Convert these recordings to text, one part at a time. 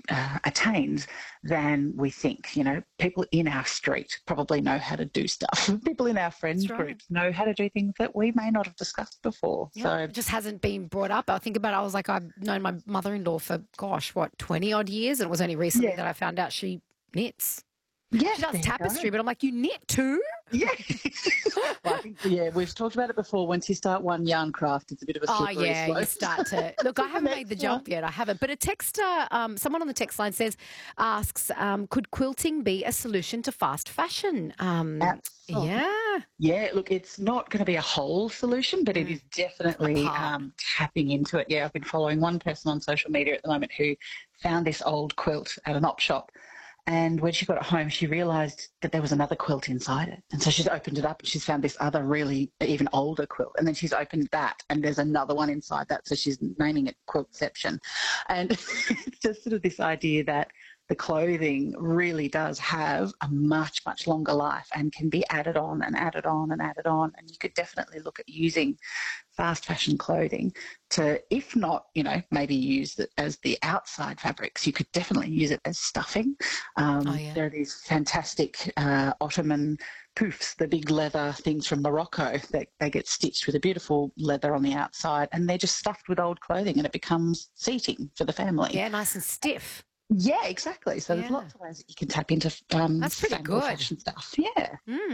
attained than we think. You know, people in our street probably know how to do stuff. People in our friend That's right. groups know how to do things that we may not have discussed before. Yeah, So it just hasn't been brought up. I think about it, I was like, I've known my mother-in-law for, 20 odd years, and it was only recently yeah, that I found out she knits. yeah, She does there you tapestry, go. but I'm like, you knit too? Yeah. Well, I think, yeah, we've talked about it before. Once you start one yarn craft, it's a bit of a Oh, slippery yeah, you slope start to look. I to the haven't made the next one. jump yet. I haven't. But a texter, someone on the text line asks, could quilting be a solution to fast fashion? Absolutely. Yeah, Yeah, look, it's not going to be a whole solution, but it is a definitely part. tapping into it. Yeah, I've been following one person on social media at the moment who found this old quilt at an op shop. And when she got it home, she realised that there was another quilt inside it. And so she's opened it up and she's found this other really even older quilt. And then she's opened that and there's another one inside that. So she's naming it Quiltception. And it's just sort of this idea that the clothing really does have a much, much longer life and can be added on and added on and added on. And you could definitely look at using fast fashion clothing to, if not, you know, maybe use it as the outside fabrics, you could definitely use it as stuffing. Oh, yeah. There are these fantastic Ottoman poofs, the big leather things from Morocco that they get stitched with a beautiful leather on the outside and they're just stuffed with old clothing and it becomes seating for the family. Yeah, nice and stiff. Yeah, exactly. So there's Yeah. lots of ways that you can tap into That's pretty sustainable good. fashion stuff. Yeah.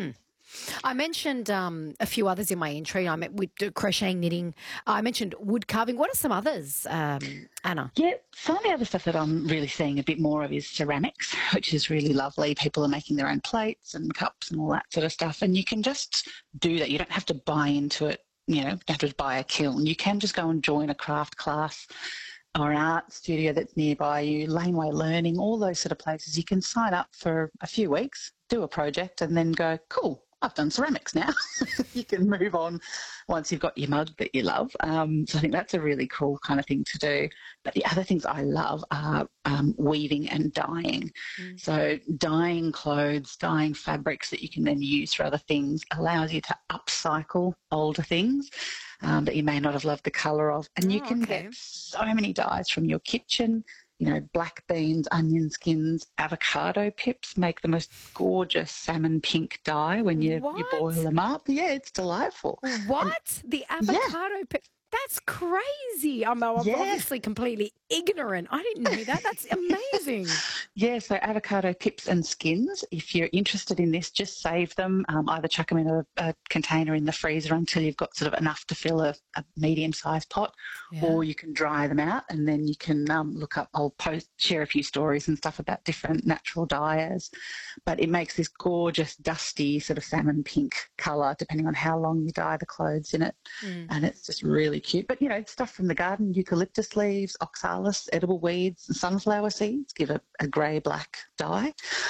I mentioned a few others in my entry. We do crocheting, knitting. I mentioned wood carving. What are some others, Anna? Yeah, some of the other stuff that I'm really seeing a bit more of is ceramics, which is really lovely. People are making their own plates and cups and all that sort of stuff. And you can just do that. You don't have to buy into it. You know, you don't have to buy a kiln. You can just go and join a craft class or an art studio that's nearby you, Laneway Learning, all those sort of places. You can sign up for a few weeks, do a project, and then go, cool, I've done ceramics now. You can move on once you've got your mug that you love. So I think that's a really cool kind of thing to do. But the other things I love are weaving and dyeing. So dyeing clothes, dyeing fabrics that you can then use for other things allows you to upcycle older things that you may not have loved the colour of. And you can okay. get so many dyes from your kitchen. You know, black beans, onion skins, avocado pips make the most gorgeous salmon pink dye when you boil What? them up. Yeah, it's delightful. What? The Yeah, avocado that's crazy. I'm yeah. obviously completely ignorant. I didn't know that. That's amazing. Yeah, so avocado pips and skins, if you're interested in this, just save them. Either chuck them in a container in the freezer until you've got sort of enough to fill a medium-sized pot, Yeah. or you can dry them out and then you can look up, share a few stories and stuff about different natural dyers. But it makes this gorgeous, dusty sort of salmon pink colour depending on how long you dye the clothes in it. And it's just really cute. But, you know, stuff from the garden, eucalyptus leaves, oxalis, edible weeds, and sunflower seeds give a grey-black dye.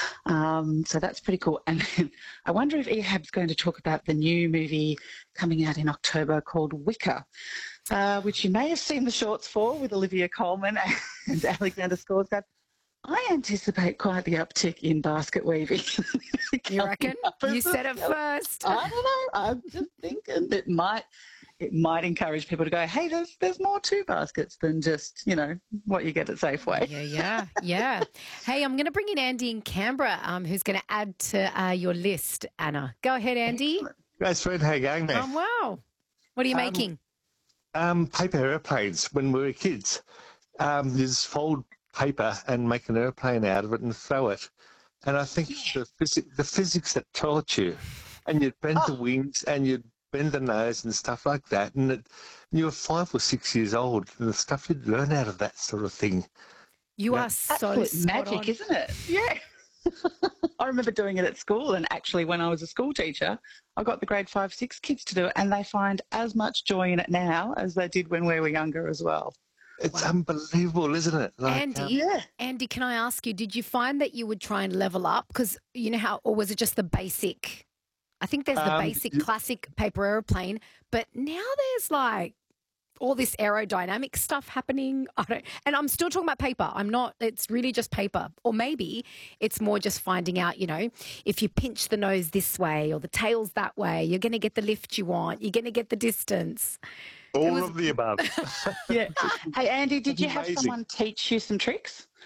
So that's pretty cool. And then I wonder if Ehab's going to talk about the new movie coming out in October called Wicker, which you may have seen the shorts for with Olivia Colman and Alexander Skarsgård. I anticipate quite the uptick in basket weaving. You reckon? You said it first. I don't know. I'm just thinking it might encourage people to go, hey, there's more to baskets than just, you know, what you get at Safeway. Yeah. Hey, I'm going to bring in Andy in Canberra, who's going to add to your list, Anna. Go ahead, Andy. Great, friend. How you going there? Wow. What are you making? Paper airplanes. When we were kids, you just fold paper and make an airplane out of it and throw it. And I think the physics that taught you, and you'd bend the wings and you'd bend the nose and stuff like that. And you were 5 or 6 years old, and the stuff you'd learn out of that sort of thing. You are so Absolute spot magic, on. isn't it? Yeah. I remember doing it at school, and actually when I was a school teacher, I got the grade 5, 6 kids to do it, and they find as much joy in it now as they did when we were younger as well. It's unbelievable, isn't it? Like, Andy, can I ask you, did you find that you would try and level up? Because you know how, or was it just the basic? I think there's the basic classic paper aeroplane, but now there's like all this aerodynamic stuff happening. And I'm still talking about paper. It's really just paper. Or maybe it's more just finding out, you know, if you pinch the nose this way or the tail's that way, you're going to get the lift you want. You're going to get the distance. all of the above. Yeah. Hey, Andy, did you have Amazing. someone teach you some tricks?